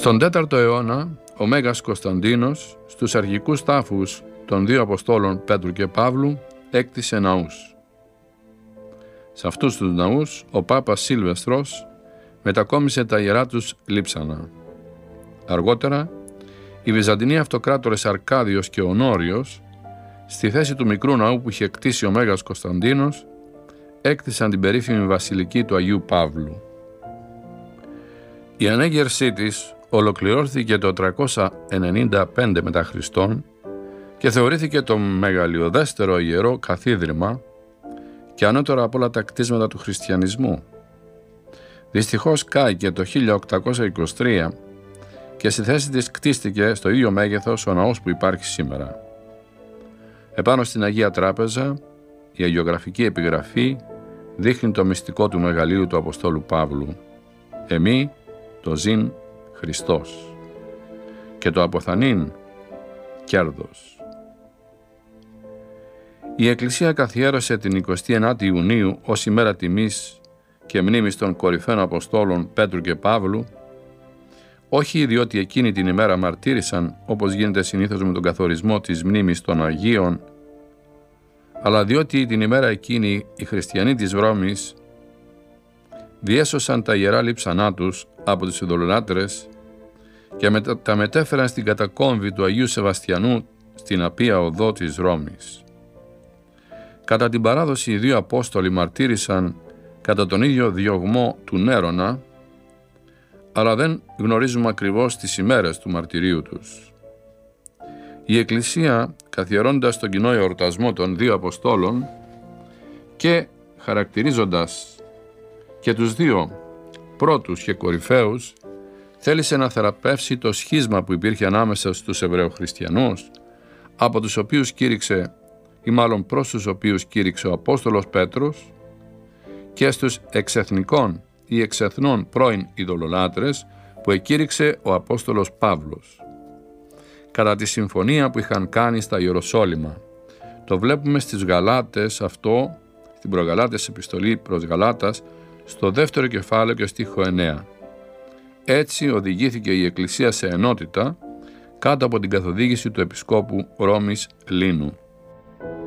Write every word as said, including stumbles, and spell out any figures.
Στον τέταρτο αιώνα, ο Μέγας Κωνσταντίνος στους αρχικούς τάφους των δύο Αποστόλων Πέτρου και Παύλου έκτισε ναούς. Σε αυτούς τους ναούς ο Πάπας Σίλβεστρος μετακόμισε τα ιερά τους λείψανα. Αργότερα, οι Βυζαντινοί αυτοκράτορες Αρκάδιος και Ονόριος, στη θέση του μικρού ναού που είχε κτίσει ο Μέγας Κωνσταντίνος, έκτισαν την περίφημη βασιλική του Αγίου Παύλου. Η ανέγερσή της ολοκληρώθηκε το τριακόσια ενενήντα πέντε μετά Χριστόν και θεωρήθηκε το μεγαλειωδέστερο ιερό καθίδρυμα και ανώτερο από όλα τα κτίσματα του χριστιανισμού. Δυστυχώς κάηκε το χίλια οκτακόσια είκοσι τρία και στη θέση της κτίστηκε στο ίδιο μέγεθος ο ναός που υπάρχει σήμερα. Επάνω στην Αγία Τράπεζα, η αγιογραφική επιγραφή δείχνει το μυστικό του μεγαλείου του Αποστόλου Παύλου. Εμεί το ζήν Χριστός και το αποθανήν κέρδος. Η Εκκλησία καθιέρωσε την εικοστή ενάτη Ιουνίου ως ημέρα τιμής και μνήμης των κορυφαίων Αποστόλων Πέτρου και Παύλου, όχι διότι εκείνη την ημέρα μαρτύρησαν όπως γίνεται συνήθως με τον καθορισμό της μνήμης των Αγίων, αλλά διότι την ημέρα εκείνη οι χριστιανοί της Ρώμης διέσωσαν τα ιερά λείψανά τους από τους ειδωλολάτρες και μετα... τα μετέφεραν στην κατακόμβη του Αγίου Σεβαστιανού στην Απία Οδό της Ρώμης. Κατά την παράδοση οι δύο Απόστολοι μαρτύρησαν κατά τον ίδιο διωγμό του Νέρονα, αλλά δεν γνωρίζουμε ακριβώς τις ημέρες του μαρτυρίου τους. Η Εκκλησία, καθιερώντας τον κοινό εορτασμό των δύο Αποστόλων και χαρακτηρίζοντας και τους δύο πρώτους και κορυφαίους, θέλησε να θεραπεύσει το σχίσμα που υπήρχε ανάμεσα στους Εβραιοχριστιανούς, από τους οποίους κήρυξε ή μάλλον προς τους οποίους κήρυξε ο Απόστολος Πέτρος, και στους εξεθνικών ή εξεθνών πρώην ειδωλολάτρες που εκήρυξε ο Απόστολος Παύλος. Κατά τη συμφωνία που είχαν κάνει στα Ιεροσόλυμα, το βλέπουμε στις Γαλάτες αυτό, στην προγαλάτες επιστολή προς Γαλάτας, στο δεύτερο κεφάλαιο και στίχο εννέα. Έτσι οδηγήθηκε η Εκκλησία σε ενότητα κάτω από την καθοδήγηση του Επισκόπου Ρώμης Λίνου.